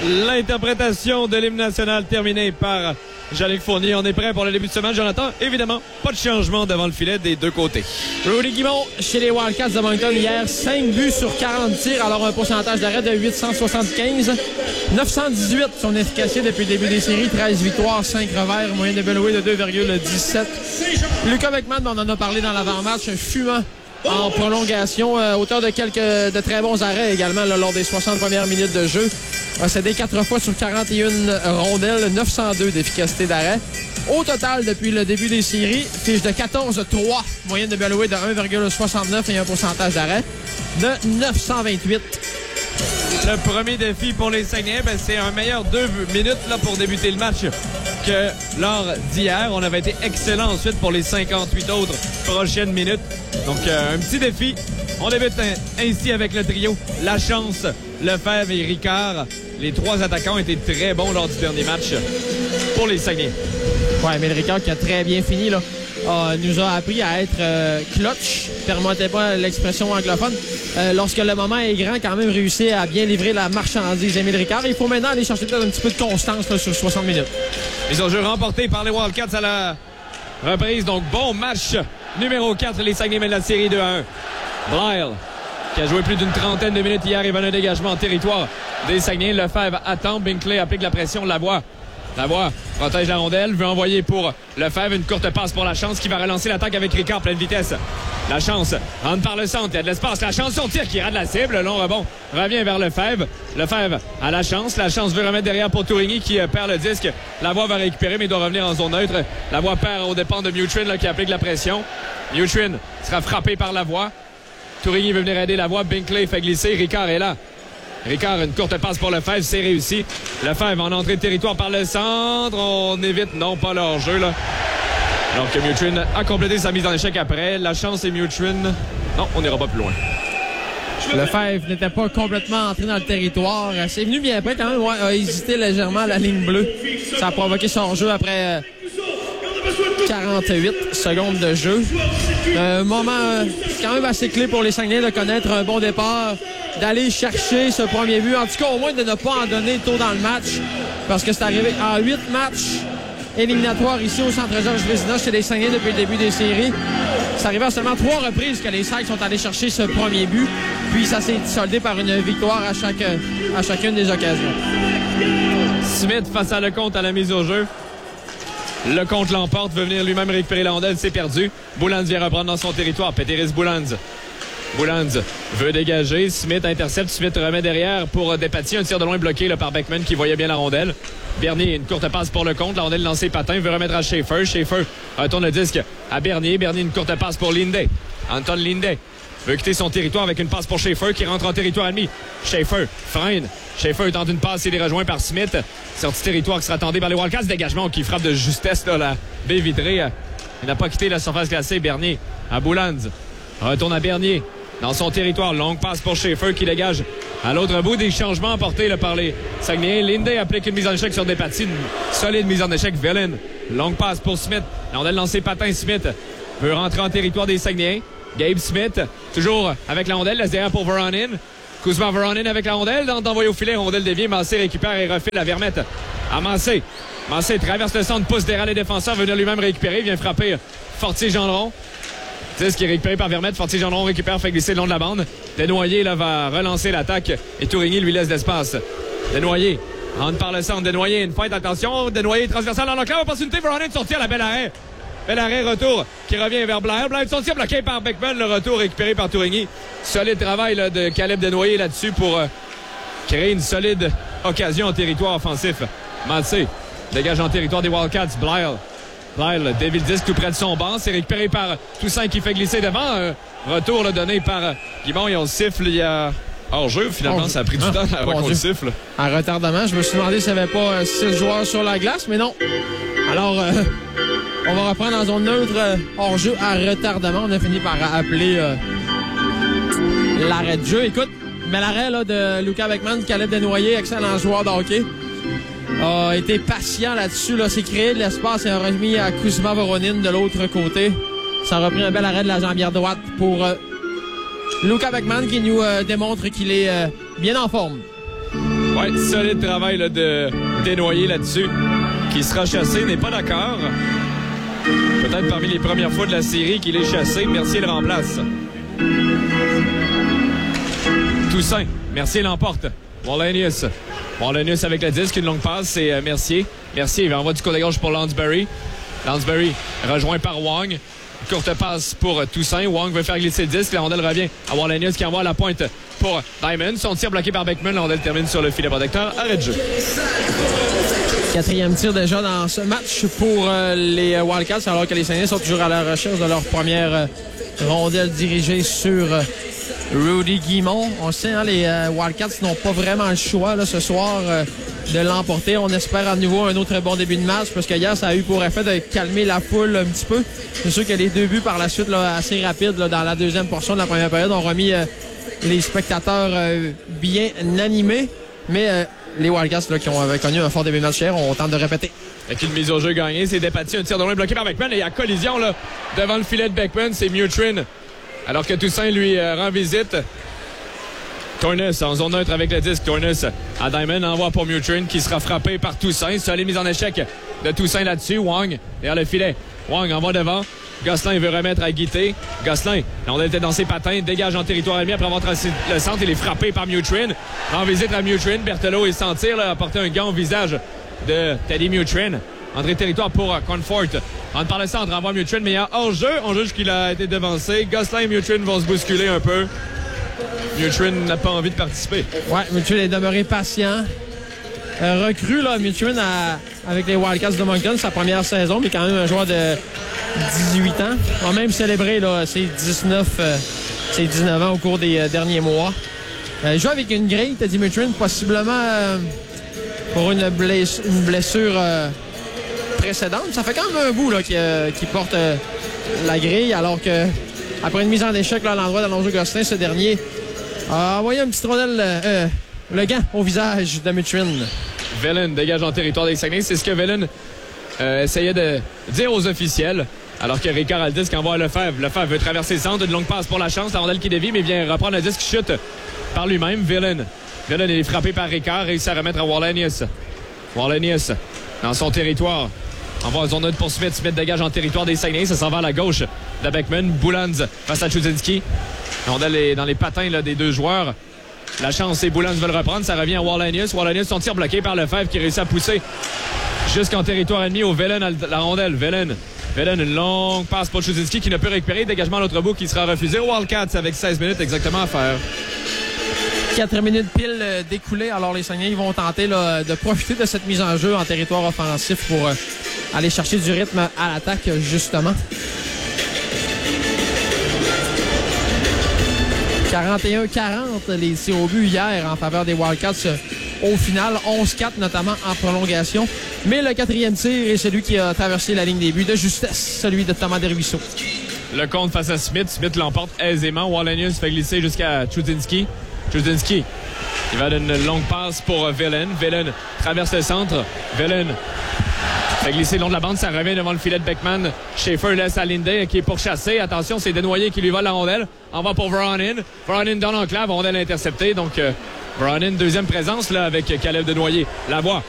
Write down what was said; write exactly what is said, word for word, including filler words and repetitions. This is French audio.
L'interprétation de l'hymne national terminée par Jean-Luc Fournier. On est prêt pour le début de semaine, Jonathan. Évidemment, pas de changement devant le filet des deux côtés. Rudy Guimond, chez les Wildcats de Moncton hier, cinq buts sur quarante tirs, alors un pourcentage d'arrêt de huit cent soixante-quinze. neuf cent dix-huit, son efficacité depuis le début des séries, treize victoires, cinq revers, moyenne de Belloway de deux virgule dix-sept. Lucas Beckman, on en a parlé dans l'avant-match, fumant en prolongation, euh, auteur de quelques de très bons arrêts également là, lors des soixante premières minutes de jeu. A cédé quatre fois sur quarante et une rondelles, neuf cent deux d'efficacité d'arrêt. Au total, depuis le début des séries, fiche de quatorze trois, moyenne de Belloway de un virgule soixante-neuf et un pourcentage d'arrêt de neuf cent vingt-huit. Le premier défi pour les Saguenayens, ben, c'est un meilleur deux minutes là, pour débuter le match que lors d'hier. On avait été excellent ensuite pour les cinquante-huit autres prochaines minutes. Donc, euh, un petit défi. On débute ainsi avec le trio Lachance, Lefebvre et Ricard. Les trois attaquants ont été très bons lors du dernier match pour les Saguenayens. Ouais, mais le Ricard qui a très bien fini, là, euh, nous a appris à être euh, clutch. Permettez pas l'expression anglophone. Euh, lorsque le moment est grand, quand même réussi à bien livrer la marchandise. Émile Ricard. Il faut maintenant aller chercher peut-être un petit peu de constance là, sur soixante minutes. Ils ont jeu remporté par les Wildcats à la reprise. Donc, bon match numéro quatre. Les Saguenayens mènent la série deux à un. Blyle, qui a joué plus d'une trentaine de minutes hier, il va un dégagement en territoire des Saguenayens. Lefebvre attend. Binkley applique la pression. Lavoie. Lavoie protège la rondelle. Veut envoyer pour Lefebvre. Une courte passe pour Lachance qui va relancer l'attaque avec Ricard pleine vitesse. Lachance rentre par le centre. Il y a de l'espace. Lachance, son tir qui rate la cible. Long rebond revient vers Lefebvre. Lefebvre à Lachance. Lachance veut remettre derrière pour Tourigny qui euh, perd le disque. Lavoie va récupérer mais il doit revenir en zone neutre. Lavoie perd aux dépens de Mutrin là, qui applique la pression. Mutrin sera frappé par Lavoie. Tourigny veut venir aider Lavoie. Binkley fait glisser. Ricard est là. Ricard, une courte passe pour Lefebvre, c'est réussi. Lefebvre en entrée de territoire par le centre. On évite, non, pas leur jeu, là. Alors que Mutrin a complété sa mise en échec après. Lachance et Mutrin. Non, on n'ira pas plus loin. Lefebvre n'était pas complètement entré dans le territoire. C'est venu bien après, quand même. Ouais, a hésité légèrement à la ligne bleue. Ça a provoqué son jeu après quarante-huit secondes de jeu. Un moment euh, quand même assez clé pour les Saguenayens de connaître un bon départ, d'aller chercher ce premier but. En tout cas, au moins de ne pas en donner tôt dans le match. Parce que c'est arrivé en huit matchs éliminatoires ici au Centre Georges Vézina chez les Saguenayens depuis le début des séries. C'est arrivé à seulement trois reprises que les Sagues sont allés chercher ce premier but. Puis ça s'est soldé par une victoire à, chaque, à chacune des occasions. Smith face à Lecomte à la mise au jeu. Lecomte l'emporte, veut venir lui-même récupérer la rondelle, c'est perdu. Boulans vient reprendre dans son territoire. Péteris Boulans. Boulans veut dégager. Smith intercepte. Smith remet derrière pour Despatie. Un tir de loin bloqué là, par Beckman qui voyait bien la rondelle. Bernier, une courte passe pour Lecomte. La rondelle lancée patin. Veut remettre à Schaefer. Schaefer retourne le disque à Bernier. Bernier, une courte passe pour Linday. Anton Linday veut quitter son territoire avec une passe pour Schaefer qui rentre en territoire ennemi. Schaefer freine. Schaefer tente une passe, il est rejoint par Smith. Sortie territoire qui sera tendue par les Wildcats. Dégagement qui frappe de justesse là, la baie vitrée. Il n'a pas quitté la surface glacée. Bernier à Boulans. Retourne à Bernier. Dans son territoire, longue passe pour Schaefer qui dégage à l'autre bout. Des changements apportés là, par les Saguenayens. Linday applique une mise en échec sur Despatie. Une solide mise en échec. Villain. Longue passe pour Smith. La rondelle lancée patin. Smith veut rentrer en territoire des Saguenayens. Gabe Smith, toujours avec la rondelle. La derrière pour Voronin. Kuzma Voronin avec la rondelle. D'envoyer au filet. Rondelle déviée. Massé récupère et refile la Vermette à Massé. Massé traverse le centre, pousse derrière les défenseurs. Venir lui-même récupérer. Vient frapper Fortier-Gendron. dix qui est récupéré par Vermette. Fortier-Gendron récupère, fait glisser le long de la bande. Desnoyers là, va relancer l'attaque et Tourigny lui laisse d'espace. Desnoyers rentre par le centre. Desnoyers, une feinte, attention. Desnoyers transversal dans l'enclave. Opportunité. Voronin de sortir la belle arrêt. Bel arrêt, retour qui revient vers Blair. Blair de son tir bloqué par Beckman. Le retour récupéré par Tourigny. Solide travail là, de Caleb Desnoyers là-dessus pour euh, créer une solide occasion en territoire offensif. Matsé dégage en territoire des Wildcats. Blair. Blair, le David Disc tout près de son banc. C'est récupéré par Toussaint qui fait glisser devant. Euh, retour là, donné par euh, Guimond. Ils ont le siffle. Il y a hors-jeu. Finalement, hors-jeu. Ça a pris du ah, temps avant qu'on le siffle. En retardement. Je me suis demandé s'il n'y avait pas euh, six joueurs sur la glace, mais non. Alors... Euh... On va reprendre en zone neutre euh, hors-jeu à retardement. On a fini par appeler euh, l'arrêt de jeu. Écoute, mais l'arrêt là, de Lucas Beckman, Caleb Desnoyers, excellent joueur de hockey, a été patient là-dessus. Là. C'est créé de l'espace et a remis à Kuzma Voronin de l'autre côté. Ça a repris un bel arrêt de la jambière droite pour euh, Lucas Beckman qui nous euh, démontre qu'il est euh, bien en forme. Ouais, solide travail là, de Desnoyers là-dessus. Qui sera chassé, n'est pas d'accord. Peut-être parmi les premières fois de la série qu'il est chassé. Mercier le remplace. Toussaint. Mercier l'emporte. Wallenius. Wallenius avec le disque. Une longue passe, c'est euh, Mercier. Mercier, il envoie du côté gauche pour Lansbury. Lansbury, rejoint par Wong. Courte passe pour euh, Toussaint. Wong veut faire glisser le disque. La rondelle revient à Wallenius qui envoie la pointe pour Diamond. Son tir bloqué par Beckman. La rondelle termine sur le filet protecteur. Arrêt de jeu. Quatrième tir déjà dans ce match pour euh, les Wildcats, alors que les Saguenay sont toujours à la recherche de leur première euh, rondelle dirigée sur euh, Rudy Guimond. On sait, hein, les euh, Wildcats n'ont pas vraiment le choix là, ce soir euh, de l'emporter. On espère à nouveau un autre bon début de match, parce que hier, ça a eu pour effet de calmer la foule un petit peu. C'est sûr que les deux buts par la suite, là, assez rapides là, dans la deuxième portion de la première période, ont remis euh, les spectateurs euh, bien animés. Mais euh, les Wildcats là, qui ont euh, connu un fort début de match hier, on tente de répéter. Avec une mise au jeu gagnée, c'est Despatie, un tir de loin bloqué par Beckman et il y a collision là, devant le filet de Beckman, c'est Mutrin. Alors que Toussaint lui euh, rend visite. Tornus en zone neutre avec le disque. Tornus à Diamond, envoie pour Mutrin qui sera frappé par Toussaint. Solide mise en échec de Toussaint là-dessus. Wong derrière le filet. Wong envoie devant. Gosselin veut remettre à Guité. Gosselin, on était dans ses patins, dégage en territoire ennemi après avoir tracé le centre. Il est frappé par Mutrin. En visite à Mutrin. Berthelot est sentir là, apporter un gant au visage de Teddy Mutrin. Entrée territoire pour Comfort. Entre par le centre, envoie Mutrin, mais il y a hors-jeu. On juge qu'il a été devancé. Gosselin et Mutrin vont se bousculer un peu. Mutrin n'a pas envie de participer. Ouais, Mutrin est demeuré patient. Euh, recrue, là, Mutrin a, avec les Wildcats de Moncton, sa première saison, mais quand même un joueur de dix-huit ans. On va même célébrer là, ses dix-neuf, euh, ses dix-neuf ans au cours des euh, derniers mois. Euh, il joue avec une grille, Teddy Mutrin, possiblement euh, pour une, bless- une blessure euh, précédente. Ça fait quand même un bout là, qui, euh, qui porte euh, la grille, alors que après une mise en échec là, à l'endroit d'Alonso Gosselin, ce dernier a envoyé un petit rondelle, euh, le gant au visage de Mutrin. Velen dégage en territoire des Saguenay. C'est ce que Velen euh, essayait de dire aux officiels. Alors que Ricard a le disque envoie Lefebvre. Lefebvre veut traverser le centre. Une longue passe pour la chance. La rondelle qui dévie, mais vient reprendre le disque, chute par lui-même. Velen. Velen est frappé par Ricard. Réussit à remettre à Wallenius. Wallenius dans son territoire. Envoie en zone neutre pour Smith. Smith dégage en territoire des Saguenay. Ça s'en va à la gauche de Beckman. Boulans face à Chudzinski. La rondelle est dans les patins là, des deux joueurs. La chance, c'est Boulans veut le reprendre. Ça revient à Wallenius. Wallenius, son tir bloqué par Lefebvre qui réussit à pousser jusqu'en territoire ennemi au Velen à la rondelle. Velen. Velen, une longue passe pour Chudzinski qui ne peut récupérer. Dégagement à l'autre bout qui sera refusé aux Wildcats avec seize minutes exactement à faire. quatre minutes pile euh, découlées. Alors les Saguenay vont tenter là, de profiter de cette mise en jeu en territoire offensif pour euh, aller chercher du rythme à l'attaque, justement. quarante et un quarante les tirs au but hier en faveur des Wildcats. Au final, onze quatre notamment en prolongation. Mais le quatrième tir est celui qui a traversé la ligne des buts de justesse, celui de Thomas Desruisseaux. Le compte face à Smith. Smith l'emporte aisément. Wallenius fait glisser jusqu'à Chudzinski. Chudzinski, il va donner une longue passe pour Velen. Velen traverse le centre. Velen fait glisser le long de la bande. Ça revient devant le filet de Beckman. Schaefer laisse à Linday qui est pourchassé. Attention, c'est Desnoyers qui lui vole la rondelle. Envoie pour Voronin. Voronin dans l'enclave. Rondelle interceptée. Donc, euh, Voronin, deuxième présence là avec Caleb Desnoyers. La voie